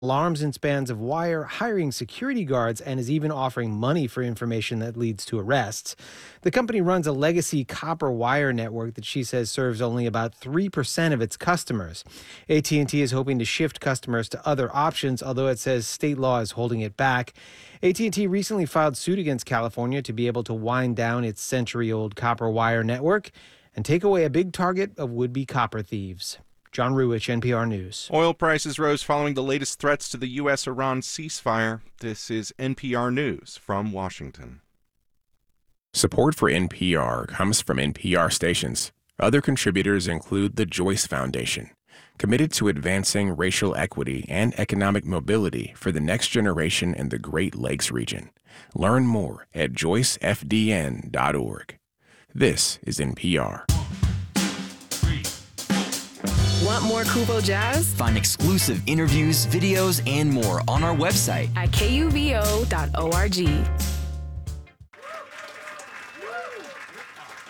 alarms in spans of wire, hiring security guards, and is even offering money for information that leads to arrests. The company runs a legacy copper wire network that she says serves only about 3% of its customers. AT&T is hoping to shift customers to other options, although it says state law is holding it back. AT&T recently filed suit against California to be able to wind down its century-old copper wire network and take away a big target of would-be copper thieves. John Ruwich, NPR News. Oil prices rose following the latest threats to the U.S.-Iran ceasefire. This is NPR News from Washington. Support for NPR comes from NPR stations. Other contributors include the Joyce Foundation, committed to advancing racial equity and economic mobility for the next generation in the Great Lakes region. Learn more at joycefdn.org. This is NPR. Want more Kubo Jazz? Find exclusive interviews, videos, and more on our website at kuvo.org.